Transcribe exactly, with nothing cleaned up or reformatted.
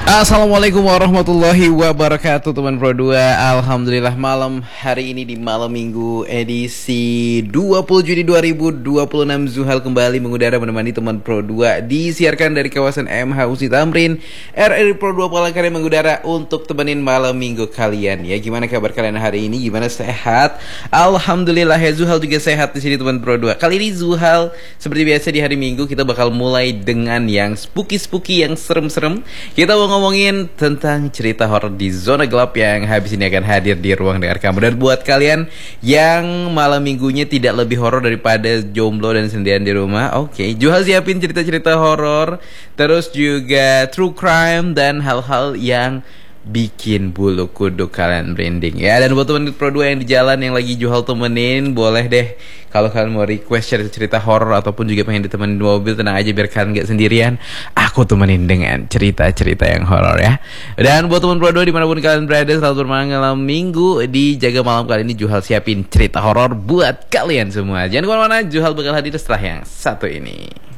Assalamualaikum warahmatullahi wabarakatuh teman Pro dua. Alhamdulillah malam hari ini di malam minggu edisi dua puluh Juni dua ribu dua puluh enam Zuhal kembali mengudara menemani teman Pro dua. Disiarkan dari kawasan M H Usi Tamrin R R I Pro dua Palangkaraya mengudara untuk temenin malam minggu kalian ya. Gimana kabar kalian hari ini? Gimana, sehat? Alhamdulillah ya, Zuhal juga sehat di sini teman Pro dua. Kali ini Zuhal seperti biasa di hari Minggu kita bakal mulai dengan yang spooky-spooky, yang serem-serem. Kita mau ngomongin tentang cerita horor di zona gelap yang habis ini akan hadir di ruang dengar kamu. Dan buat kalian yang malam minggunya tidak lebih horor daripada jomblo dan sendirian di rumah, oke, okay, Zuhal siapin cerita-cerita horor, terus juga true crime dan hal-hal yang bikin bulu kuduk kalian merinding ya. Dan buat teman Pro dua yang di jalan yang lagi Zuhal temenin, boleh deh kalau kalian mau request cerita-cerita horor ataupun juga pengen ditemenin di mobil, tenang aja biar kalian gak sendirian, aku temenin dengan cerita-cerita yang horor ya. Dan buat teman Pro dua dimanapun kalian berada, selamat bermalam minggu. Di Jaga Malam kali ini Zuhal siapin cerita horor buat kalian semua. Jangan kemana-mana, Zuhal bakal hadir setelah yang satu ini.